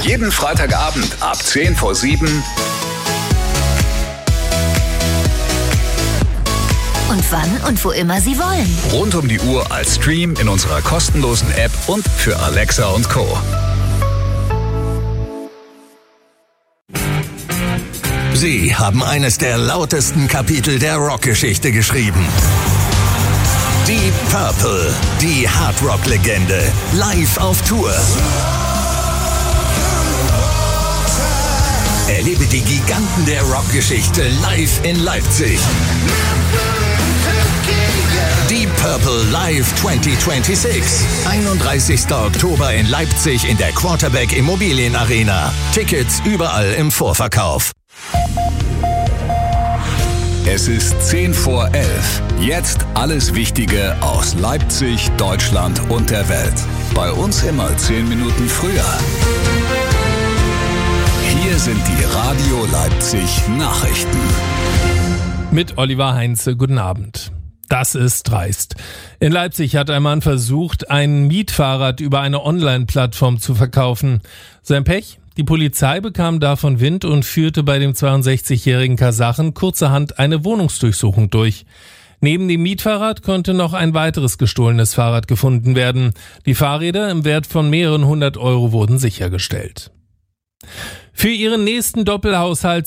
Jeden Freitagabend ab 6:50. Und wann und wo immer Sie wollen. Rund um die Uhr als Stream in unserer kostenlosen App und für Alexa und Co. Sie haben eines der lautesten Kapitel der Rockgeschichte geschrieben. Die Purple, die Hardrock-Legende, live auf Tour. Erlebe die Giganten der Rockgeschichte live in Leipzig. Die Purple Live 2026. 31. Oktober in Leipzig in der Quarterback Immobilienarena. Tickets überall im Vorverkauf. Es ist 11:10. Jetzt alles Wichtige aus Leipzig, Deutschland und der Welt. Bei uns immer 10 Minuten früher. Hier sind die Radio Leipzig Nachrichten. Mit Oliver Heinze, guten Abend. Das ist dreist. In Leipzig hat ein Mann versucht, ein Mietfahrrad über eine Online-Plattform zu verkaufen. Sein Pech? Die Polizei bekam davon Wind und führte bei dem 62-jährigen Kasachen kurzerhand eine Wohnungsdurchsuchung durch. Neben dem Mietfahrrad konnte noch ein weiteres gestohlenes Fahrrad gefunden werden. Die Fahrräder im Wert von mehreren 100 Euro wurden sichergestellt. Für ihren nächsten Doppelhaushalt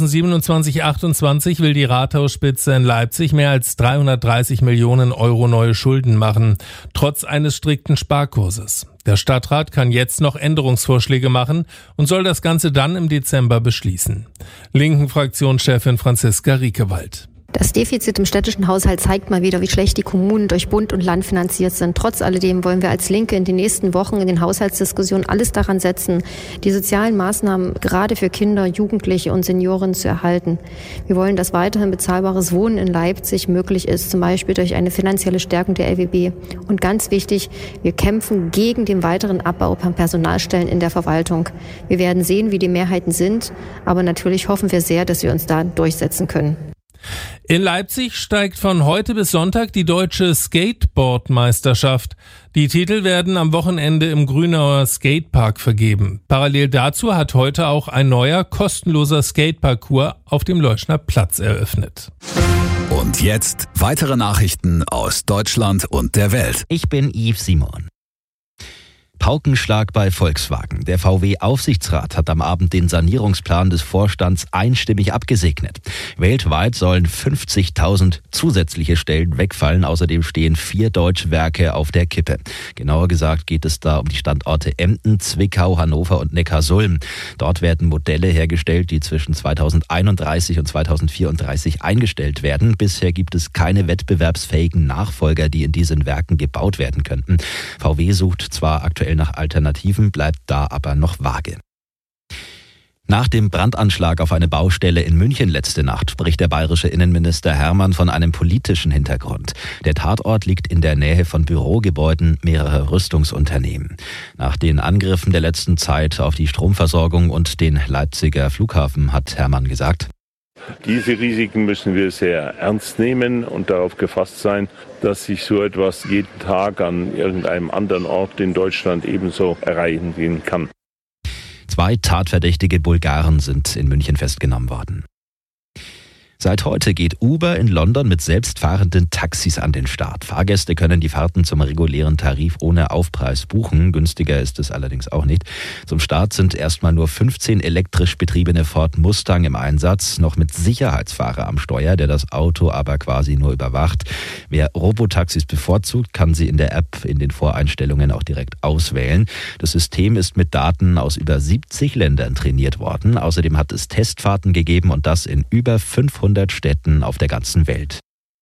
2027-28 will die Rathausspitze in Leipzig mehr als 330 Millionen Euro neue Schulden machen, trotz eines strikten Sparkurses. Der Stadtrat kann jetzt noch Änderungsvorschläge machen und soll das Ganze dann im Dezember beschließen. Linken-Fraktionschefin Franziska Riekewald. Das Defizit im städtischen Haushalt zeigt mal wieder, wie schlecht die Kommunen durch Bund und Land finanziert sind. Trotz alledem wollen wir als Linke in den nächsten Wochen in den Haushaltsdiskussionen alles daran setzen, die sozialen Maßnahmen gerade für Kinder, Jugendliche und Senioren zu erhalten. Wir wollen, dass weiterhin bezahlbares Wohnen in Leipzig möglich ist, zum Beispiel durch eine finanzielle Stärkung der LWB. Und ganz wichtig, wir kämpfen gegen den weiteren Abbau von Personalstellen in der Verwaltung. Wir werden sehen, wie die Mehrheiten sind, aber natürlich hoffen wir sehr, dass wir uns da durchsetzen können. In Leipzig steigt von heute bis Sonntag die deutsche Skateboard-Meisterschaft. Die Titel werden am Wochenende im Grünauer Skatepark vergeben. Parallel dazu hat heute auch ein neuer, kostenloser Skateparcours auf dem Leuschner Platz eröffnet. Und jetzt weitere Nachrichten aus Deutschland und der Welt. Ich bin Yves Simon. Paukenschlag bei Volkswagen. Der VW-Aufsichtsrat hat am Abend den Sanierungsplan des Vorstands einstimmig abgesegnet. Weltweit sollen 50.000 zusätzliche Stellen wegfallen. Außerdem stehen 4 deutsche Werke auf der Kippe. Genauer gesagt geht es da um die Standorte Emden, Zwickau, Hannover und Neckarsulm. Dort werden Modelle hergestellt, die zwischen 2031 und 2034 eingestellt werden. Bisher gibt es keine wettbewerbsfähigen Nachfolger, die in diesen Werken gebaut werden könnten. VW sucht zwar aktuell nach Alternativen, bleibt da aber noch vage. Nach dem Brandanschlag auf eine Baustelle in München letzte Nacht spricht der bayerische Innenminister Hermann von einem politischen Hintergrund. Der Tatort liegt in der Nähe von Bürogebäuden mehrerer Rüstungsunternehmen. Nach den Angriffen der letzten Zeit auf die Stromversorgung und den Leipziger Flughafen hat Hermann gesagt: Diese Risiken müssen wir sehr ernst nehmen und darauf gefasst sein, dass sich so etwas jeden Tag an irgendeinem anderen Ort in Deutschland ebenso ereignen kann. 2 tatverdächtige Bulgaren sind in München festgenommen worden. Seit heute geht Uber in London mit selbstfahrenden Taxis an den Start. Fahrgäste können die Fahrten zum regulären Tarif ohne Aufpreis buchen. Günstiger ist es allerdings auch nicht. Zum Start sind erstmal nur 15 elektrisch betriebene Ford Mustang im Einsatz, noch mit Sicherheitsfahrer am Steuer, der das Auto aber quasi nur überwacht. Wer Robotaxis bevorzugt, kann sie in der App in den Voreinstellungen auch direkt auswählen. Das System ist mit Daten aus über 70 Ländern trainiert worden. Außerdem hat es Testfahrten gegeben und das in über 500 Städten auf der ganzen Welt.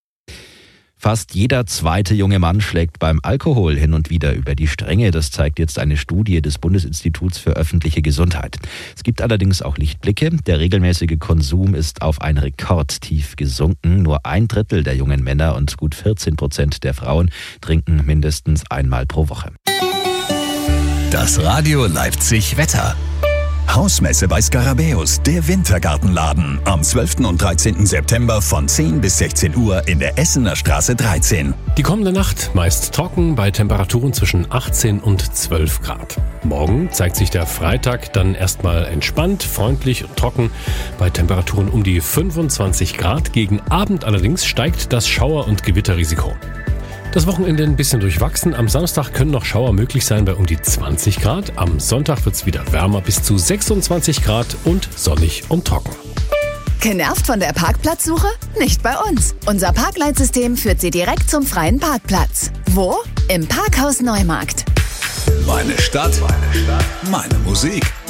Fast jeder zweite junge Mann schlägt beim Alkohol hin und wieder über die Stränge. Das zeigt jetzt eine Studie des Bundesinstituts für öffentliche Gesundheit. Es gibt allerdings auch Lichtblicke. Der regelmäßige Konsum ist auf ein Rekordtief gesunken. Nur 1/3 der jungen Männer und gut 14% der Frauen trinken mindestens einmal pro Woche. Das Radio Leipzig Wetter. Hausmesse bei Skarabäus, der Wintergartenladen. Am 12. und 13. September von 10 bis 16 Uhr in der Essener Straße 13. Die kommende Nacht meist trocken bei Temperaturen zwischen 18 und 12 Grad. Morgen zeigt sich der Freitag dann erstmal entspannt, freundlich und trocken bei Temperaturen um die 25 Grad. Gegen Abend allerdings steigt das Schauer- und Gewitterrisiko. Das Wochenende ein bisschen durchwachsen. Am Samstag können noch Schauer möglich sein bei um die 20 Grad. Am Sonntag wird es wieder wärmer bis zu 26 Grad und sonnig und trocken. Genervt von der Parkplatzsuche? Nicht bei uns. Unser Parkleitsystem führt Sie direkt zum freien Parkplatz. Wo? Im Parkhaus Neumarkt. Meine Stadt, meine Musik.